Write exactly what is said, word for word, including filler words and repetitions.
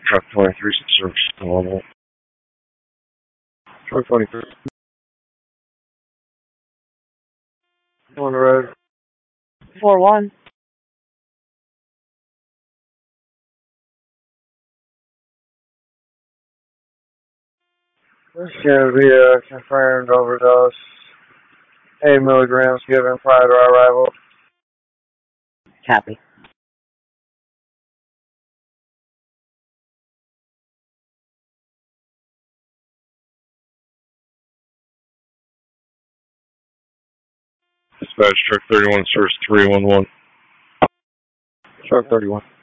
Truck twenty-three, service normal. Truck twenty-three. On the road. four one. This is going to be a confirmed overdose. eight milligrams given prior to our arrival. Copy. Dispatch, truck thirty-one, source three one one. Truck thirty-one.